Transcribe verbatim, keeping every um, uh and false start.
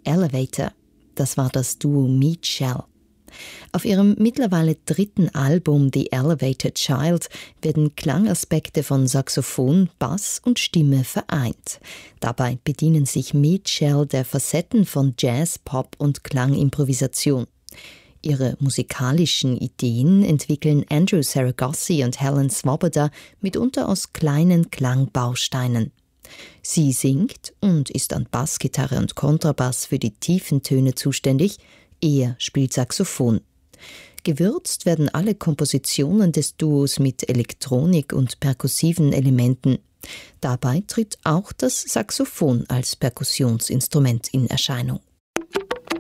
Elevator. Das war das Duo Meat Shell. Auf ihrem mittlerweile dritten Album The Elevator Child werden Klangaspekte von Saxophon, Bass und Stimme vereint. Dabei bedienen sich Meat Shell der Facetten von Jazz, Pop und Klangimprovisation. Ihre musikalischen Ideen entwickeln Andrew Saragossi und Helen Swoboda mitunter aus kleinen Klangbausteinen. Sie singt und ist an Bassgitarre und Kontrabass für die tiefen Töne zuständig, er spielt Saxophon. Gewürzt werden alle Kompositionen des Duos mit Elektronik und perkussiven Elementen. Dabei tritt auch das Saxophon als Perkussionsinstrument in Erscheinung.